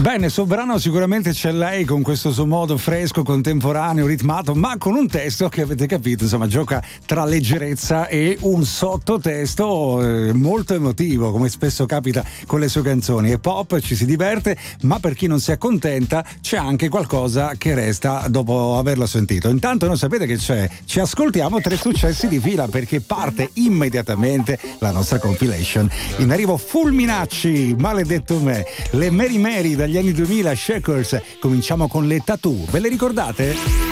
Bene, sovrano sicuramente c'è lei con questo suo modo fresco, contemporaneo, ritmato, ma con un testo che avete capito, insomma, gioca tra leggerezza e un sottotesto molto emotivo, come spesso capita con le sue canzoni. È pop, ci si diverte, ma per chi non si accontenta c'è anche qualcosa che resta dopo averlo sentito. Intanto non sapete che c'è, ci ascoltiamo 3 successi di fila perché parte immediatamente la nostra compilation. In arrivo fulminacci, maledetto me, le Mary Mary dagli anni 2000, Shakers. Cominciamo con le Tattoo, ve le ricordate?